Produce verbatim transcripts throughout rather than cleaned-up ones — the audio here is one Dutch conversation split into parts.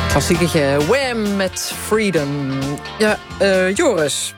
Klassieketje Wham met Freedom. Ja, uh, Joris,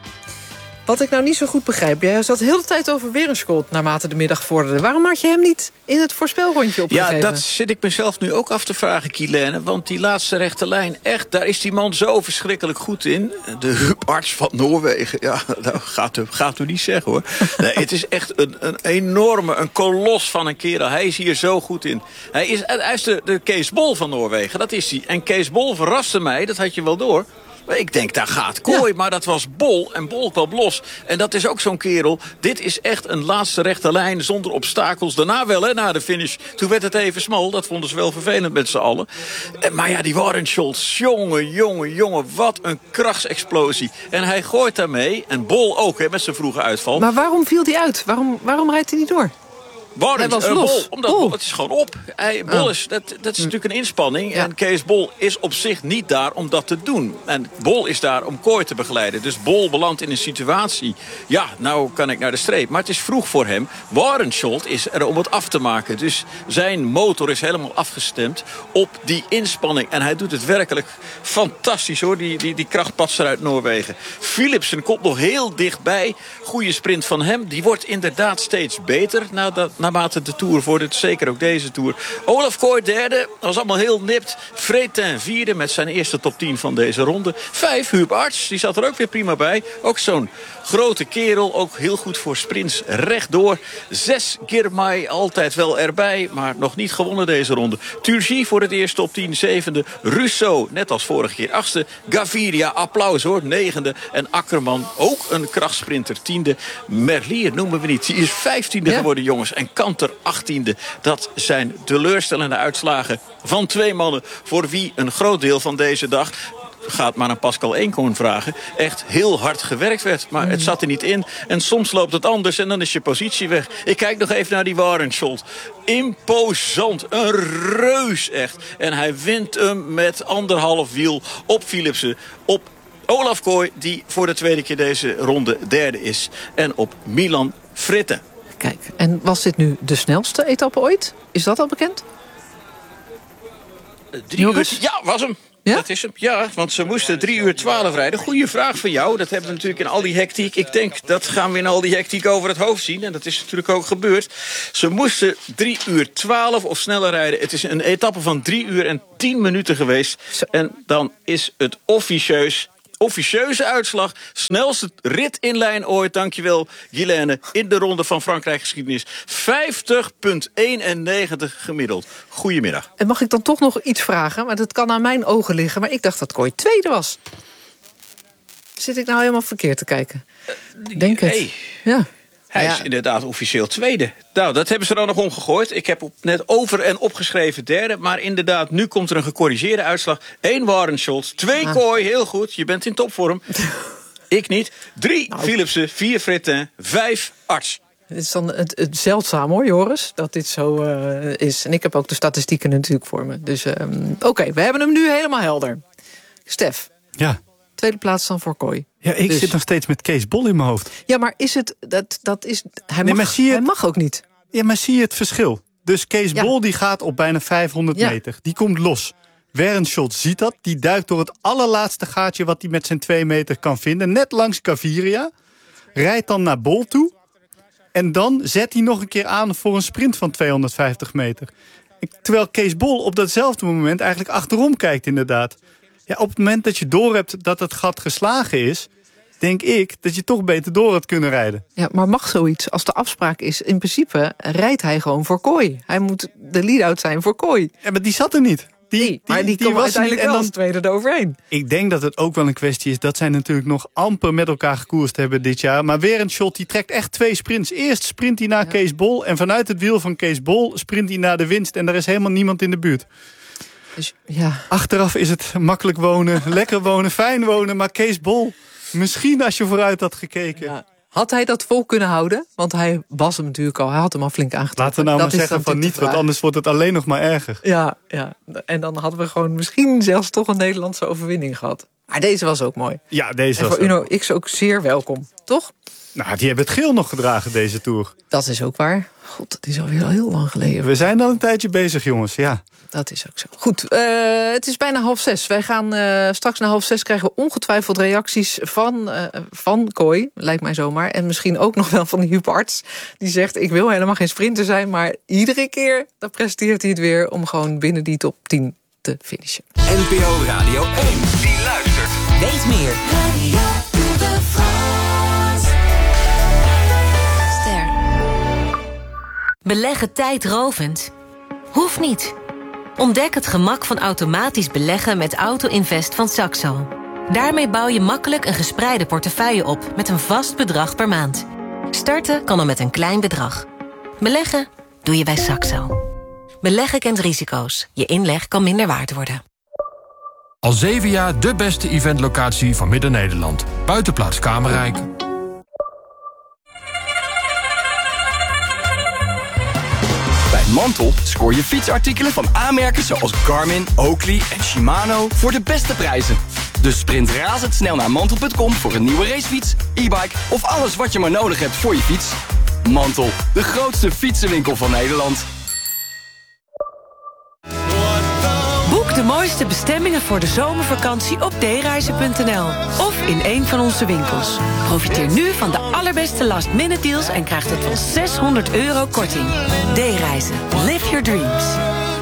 wat ik nou niet zo goed begrijp. Jij zat de hele tijd over Werenschot naarmate de middag vorderde. Waarom had je hem niet in het voorspelrondje opgegeven? Ja, dat zit ik mezelf nu ook af te vragen, Kielene. Want die laatste rechte lijn, echt, daar is die man zo verschrikkelijk goed in. De Hubarts van Noorwegen, ja, dat gaat u, gaat u niet zeggen, hoor. Nee, het is echt een, een enorme, een kolos van een kerel. Hij is hier zo goed in. Hij is, hij is de, de Kees Bol van Noorwegen, dat is hij. En Kees Bol verraste mij, dat had je wel door. Ik denk, daar gaat Kooi, ja. Maar dat was Bol en Bol kwam los. En dat is ook zo'n kerel. Dit is echt een laatste rechte lijn zonder obstakels. Daarna wel, hè, na de finish. Toen werd het even smal. Dat vonden ze wel vervelend met z'n allen. Maar ja, die Warren Schultz, jongen, jongen, jongen. Wat een krachtsexplosie. En hij gooit daarmee, en Bol ook, hè, met zijn vroege uitval. Maar waarom viel hij uit? Waarom, waarom rijdt hij niet door? Warren, was uh, los. Bol, omdat Bol. Bol, het is gewoon op. Hij, Bol Oh. is, dat, dat is natuurlijk een inspanning. Ja. En Kees Bol is op zich niet daar om dat te doen. En Bol is daar om Kooi te begeleiden. Dus Bol belandt in een situatie. Ja, nou kan ik naar de streep. Maar het is vroeg voor hem. Warren Schultz is er om het af te maken. Dus zijn motor is helemaal afgestemd op die inspanning. En hij doet het werkelijk fantastisch, hoor. Die, die, die krachtpatser uit Noorwegen. Philipsen komt nog heel dichtbij. Goede sprint van hem. Die wordt inderdaad steeds beter nadat, naarmate de Tour vordert. Zeker ook deze Tour. Olaf Kooi derde. Dat was allemaal heel nipt. Vretin vierde met zijn eerste top tien van deze ronde. Vijf, Hubarts. Die zat er ook weer prima bij. Ook zo'n grote kerel. Ook heel goed voor sprints rechtdoor. Zes, Girmay altijd wel erbij. Maar nog niet gewonnen deze ronde. Turgis voor het eerst top tien. Zevende. Russo, net als vorige keer. Achtste. Gaviria, applaus hoor. Negende. En Akkerman, ook een krachtsprinter. Tiende. Merlier noemen we niet. Die is vijftiende ja. geworden, jongens. En Kanter achttiende. Dat zijn teleurstellende uitslagen van twee mannen voor wie een groot deel van deze dag, gaat maar aan Pascal Eenkhoorn vragen, echt heel hard gewerkt werd. Maar het zat er niet in. En soms loopt het anders en dan is je positie weg. Ik kijk nog even naar die Warren Schultz. Imposant. Een reus echt. En hij wint hem met anderhalf wiel op Philipsen. Op Olaf Kooi, die voor de tweede keer deze ronde derde is. En op Milan Fritten. Kijk, en was dit nu de snelste etappe ooit? Is dat al bekend? Drie uur, ja, was hem. Ja? Dat is hem. Ja, want ze moesten drie uur twaalf rijden. Goeie vraag van jou. Dat hebben we natuurlijk in al die hectiek. Ik denk, dat gaan we in al die hectiek over het hoofd zien. En dat is natuurlijk ook gebeurd. Ze moesten drie uur twaalf of sneller rijden. Het is een etappe van drie uur en tien minuten geweest. Zo. En dan is het officieus. Officieuze uitslag. Snelste rit in lijn ooit. Dankjewel, Guilaine. In de ronde van Frankrijk geschiedenis. vijftig komma eenennegentig gemiddeld. Goedemiddag. En mag ik dan toch nog iets vragen? Maar dat kan aan mijn ogen liggen. Maar ik dacht dat Kooi tweede was. Zit ik nou helemaal verkeerd te kijken? Uh, Denk het. Hey. Ja. Hij ja. is inderdaad officieel tweede. Nou, dat hebben ze dan nog omgegooid. Ik heb op, net over en opgeschreven derde. Maar inderdaad, nu komt er een gecorrigeerde uitslag. Eén Warren Schultz, twee ah. Kooi, heel goed. Je bent in topvorm. Ik niet. Drie nou. Philipsen, vier Vretin, vijf Arts. Het is dan het, het zeldzaam hoor, Joris, dat dit zo uh, is. En ik heb ook de statistieken natuurlijk voor me. Dus uh, oké, okay, we hebben hem nu helemaal helder. Stef. Ja. Tweede plaats dan voor Kooi. Ja, ik dus. zit nog steeds met Kees Bol in mijn hoofd. Ja, maar is het... Dat, dat is, hij, nee, mag, maar je, hij mag ook niet. Ja, maar zie je het verschil? Dus Kees ja. Bol die gaat op bijna vijfhonderd ja. meter. Die komt los. Warren Schultz ziet dat. Die duikt door het allerlaatste gaatje wat hij met zijn twee meter kan vinden. Net langs Gaviria. Rijdt dan naar Bol toe. En dan zet hij nog een keer aan voor een sprint van tweehonderdvijftig meter. Terwijl Kees Bol op datzelfde moment eigenlijk achterom kijkt inderdaad. Ja, op het moment dat je doorhebt dat het gat geslagen is, denk ik dat je toch beter door had kunnen rijden. Ja, maar mag zoiets als de afspraak is? In principe rijdt hij gewoon voor Kooi. Hij moet de lead-out zijn voor Kooi. Ja, maar die zat er niet. Die, nee, maar die, die, die kwam was uiteindelijk niet, wel als tweede eroverheen. Ik denk dat het ook wel een kwestie is dat zij natuurlijk nog amper met elkaar gekoerst hebben dit jaar. Maar Warren Schultz die trekt echt twee sprints. Eerst sprint hij naar ja. Kees Bol en vanuit het wiel van Kees Bol sprint hij naar de winst. En daar is helemaal niemand in de buurt. Dus, ja. Achteraf is het makkelijk wonen, lekker wonen, fijn wonen. Maar Kees Bol, misschien als je vooruit had gekeken. Ja. Had hij dat vol kunnen houden? Want hij was hem natuurlijk al. Hij had hem al flink aangetrokken. Laten we nou dat maar zeggen van niet, want anders wordt het alleen nog maar erger. Ja, ja, en dan hadden we gewoon misschien zelfs toch een Nederlandse overwinning gehad. Maar deze was ook mooi. Ja, deze en was voor Uno X ook zeer welkom, toch? Nou, die hebben het geel nog gedragen, deze Tour. Dat is ook waar. God, dat is alweer al heel lang geleden. We zijn al een tijdje bezig, jongens, ja. Dat is ook zo. Goed, uh, het is bijna half zes. Wij gaan uh, straks na half zes krijgen we ongetwijfeld reacties van, uh, van Kooi. Lijkt mij zomaar. En misschien ook nog wel van de Huub Arts. Die zegt, ik wil helemaal geen sprinter zijn. Maar iedere keer dan presteert hij het weer om gewoon binnen die top tien te finishen. N P O Radio één. Wie luistert? Weet meer. Radio de France. Ster. Beleggen tijdrovend? Hoeft niet. Ontdek het gemak van automatisch beleggen met Auto-Invest van Saxo. Daarmee bouw je makkelijk een gespreide portefeuille op met een vast bedrag per maand. Starten kan al met een klein bedrag. Beleggen doe je bij Saxo. Beleggen kent risico's. Je inleg kan minder waard worden. Al zeven jaar de beste eventlocatie van Midden-Nederland. Buitenplaats Kamerrijk. Bij Mantel scoor je fietsartikelen van aanmerken zoals Garmin, Oakley en Shimano voor de beste prijzen. Dus sprint razendsnel naar mantel punt com voor een nieuwe racefiets, e-bike of alles wat je maar nodig hebt voor je fiets. Mantel, de grootste fietsenwinkel van Nederland. Boek de mooiste bestemmingen voor de zomervakantie op d reizen punt n l of in een van onze winkels. Profiteer nu van de allerbeste last-minute deals en krijg tot wel zeshonderd euro korting. D-reizen. Live your dreams.